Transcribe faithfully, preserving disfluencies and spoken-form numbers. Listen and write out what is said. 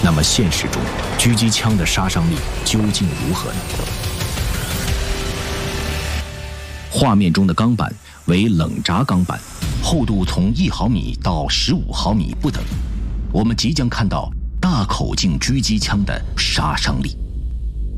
那么现实中，狙击枪的杀伤力究竟如何呢？画面中的钢板为冷轧钢板，厚度从一毫米到十五毫米不等。我们即将看到大口径狙击枪的杀伤力。